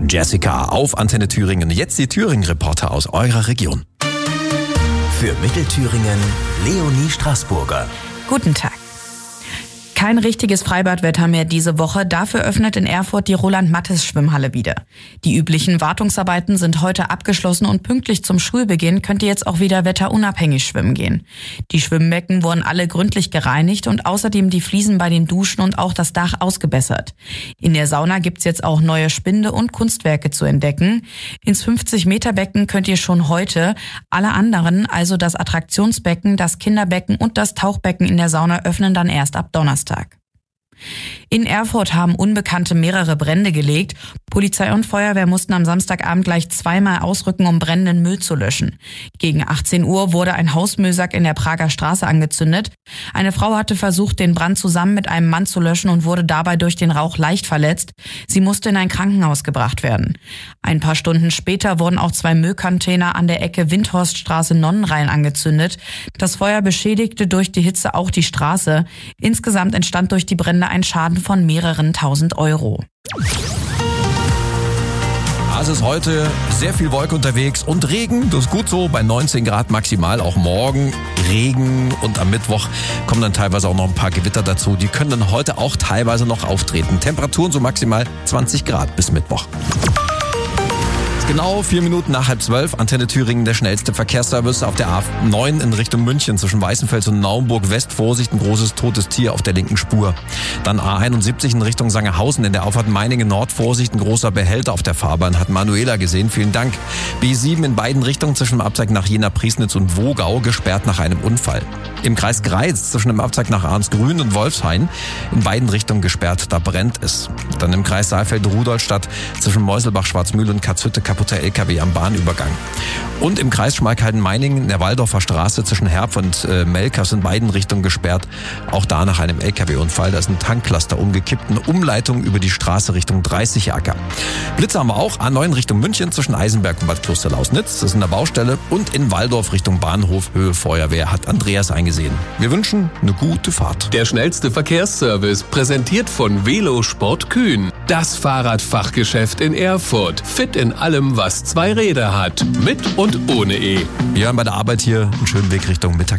Jessica auf Antenne Thüringen. Jetzt die Thüringen-Reporter aus eurer Region. Für Mittelthüringen Leonie Straßburger. Guten Tag. Kein richtiges Freibadwetter mehr diese Woche. Dafür öffnet in Erfurt die Roland-Mattes-Schwimmhalle wieder. Die üblichen Wartungsarbeiten sind heute abgeschlossen und pünktlich zum Schulbeginn könnt ihr jetzt auch wieder wetterunabhängig schwimmen gehen. Die Schwimmbecken wurden alle gründlich gereinigt und außerdem die Fliesen bei den Duschen und auch das Dach ausgebessert. In der Sauna gibt's jetzt auch neue Spinde und Kunstwerke zu entdecken. Ins 50-Meter-Becken könnt ihr schon heute. Alle anderen, also das Attraktionsbecken, das Kinderbecken und das Tauchbecken in der Sauna, öffnen dann erst ab Donnerstag. In Erfurt haben Unbekannte mehrere Brände gelegt. Polizei und Feuerwehr mussten am Samstagabend gleich zweimal ausrücken, um brennenden Müll zu löschen. Gegen 18 Uhr wurde ein Hausmüllsack in der Prager Straße angezündet. Eine Frau hatte versucht, den Brand zusammen mit einem Mann zu löschen und wurde dabei durch den Rauch leicht verletzt. Sie musste in ein Krankenhaus gebracht werden. Ein paar Stunden später wurden auch 2 Müllcontainer an der Ecke Windhorststraße-Nonnenrhein angezündet. Das Feuer beschädigte durch die Hitze auch die Straße. Insgesamt entstand durch die Brände ein Schaden von mehreren tausend Euro. Es ist heute sehr viel Wolke unterwegs und Regen. Das ist gut so, bei 19 Grad maximal. Auch morgen Regen und am Mittwoch kommen dann teilweise auch noch ein paar Gewitter dazu. Die können dann heute auch teilweise noch auftreten. Temperaturen so maximal 20 Grad bis Mittwoch. Genau 4 Minuten nach 11:30, Antenne Thüringen, der schnellste Verkehrsservice auf der A9 in Richtung München zwischen Weißenfels und Naumburg West. Vorsicht, ein großes totes Tier auf der linken Spur. Dann A71 in Richtung Sangerhausen in der Auffahrt Meiningen Nord. Vorsicht, ein großer Behälter auf der Fahrbahn, hat Manuela gesehen. Vielen Dank. B7 in beiden Richtungen zwischen dem Abzweig nach Jena-Priesnitz und Wogau gesperrt nach einem Unfall. Im Kreis Greiz zwischen dem Abzweig nach Arnsgrün und Wolfshain in beiden Richtungen gesperrt, da brennt es. Dann im Kreis Saalfeld-Rudolstadt zwischen Meuselbach-Schwarzmühl und Katzhütte kaputter LKW am Bahnübergang. Und im Kreis Schmalkalden-Meiningen in der Waldorfer Straße zwischen Herb und Melkers in beiden Richtungen gesperrt. Auch da nach einem LKW-Unfall. Da ist ein Tanklaster umgekippt. Eine Umleitung über die Straße Richtung 30 Acker. Blitze haben wir auch. A9 Richtung München zwischen Eisenberg und Bad Klosterlausnitz. Das ist in der Baustelle. Und in Waldorf Richtung Bahnhof Höhe Feuerwehr hat Andreas eingesehen. Wir wünschen eine gute Fahrt. Der schnellste Verkehrsservice präsentiert von Velosport Kühn. Das Fahrradfachgeschäft in Erfurt. Fit in allem, was 2 Räder hat. Mit und ohne E. Wir haben bei der Arbeit hier einen schönen Weg Richtung Mittag.